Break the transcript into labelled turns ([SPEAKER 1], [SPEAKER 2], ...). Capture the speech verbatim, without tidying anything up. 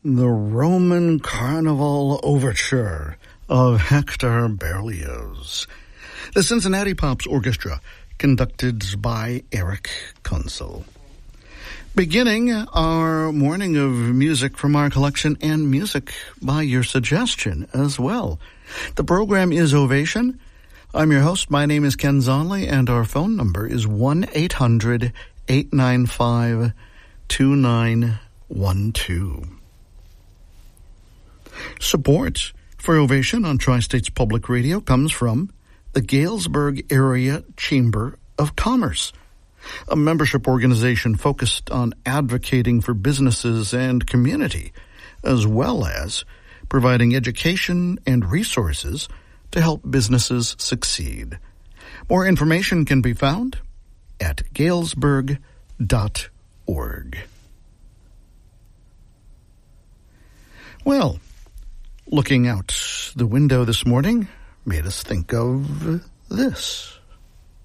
[SPEAKER 1] the Roman Carnival Overture of Hector Berlioz. The Cincinnati Pops Orchestra, conducted by Eric Kunzel. Beginning our morning of music from our collection and music by your suggestion as well. The program is Ovation. I'm your host. My name is Ken Zonley, and our phone number is one eight hundred eight nine five two nine one two. Support for Ovation on Tri-States Public Radio comes from the Galesburg Area Chamber of Commerce, a membership organization focused on advocating for businesses and community, as well as providing education and resources to help businesses succeed. More information can be found at galesburg dot org. Well, looking out the window this morning made us think of this.